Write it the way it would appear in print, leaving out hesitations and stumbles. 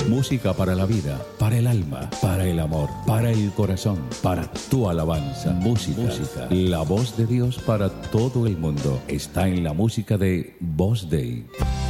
Música para la vida, para el alma, para el amor, para el corazón, para tu alabanza. Música. La voz de Dios para todo el mundo está en la música de Voz Day.